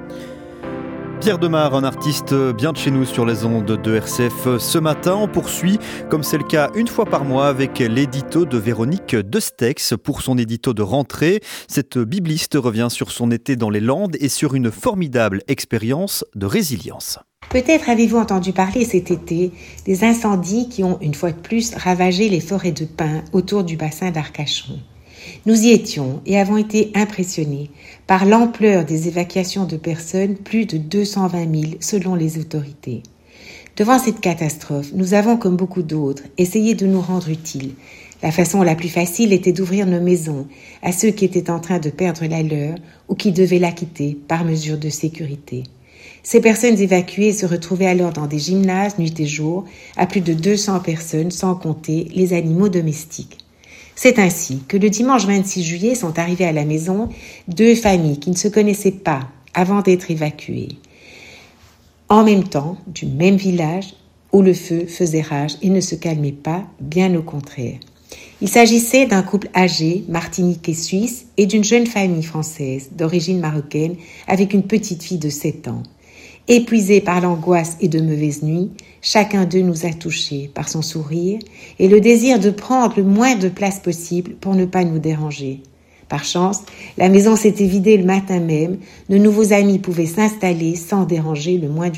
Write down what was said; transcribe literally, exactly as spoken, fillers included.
Pierre Demar, un artiste bien de chez nous sur les ondes de R C F. Ce matin, on poursuit, comme c'est le cas une fois par mois, avec l'édito de Véronique Destex pour son édito de rentrée. Cette bibliste revient sur son été dans les Landes et sur une formidable expérience de résilience. Peut-être avez-vous entendu parler cet été des incendies qui ont une fois de plus ravagé les forêts de pins autour du bassin d'Arcachon. Nous y étions et avons été impressionnés par l'ampleur des évacuations de personnes, plus de deux cent vingt mille selon les autorités. Devant cette catastrophe, nous avons, comme beaucoup d'autres, essayé de nous rendre utiles. La façon la plus facile était d'ouvrir nos maisons à ceux qui étaient en train de perdre la leur ou qui devaient la quitter par mesure de sécurité. Ces personnes évacuées se retrouvaient alors dans des gymnases nuit et jour, à plus de deux cents personnes, sans compter les animaux domestiques. C'est ainsi que le dimanche vingt-six juillet sont arrivées à la maison deux familles qui ne se connaissaient pas avant d'être évacuées. En même temps, du même village où le feu faisait rage et ne se calmait pas, bien au contraire. Il s'agissait d'un couple âgé, martiniquais suisse, et d'une jeune famille française d'origine marocaine avec une petite fille de sept ans. Épuisés par l'angoisse et de mauvaises nuits, chacun d'eux nous a touchés par son sourire et le désir de prendre le moins de place possible pour ne pas nous déranger. Par chance, la maison s'était vidée le matin même, de nouveaux amis pouvaient s'installer sans déranger le moins du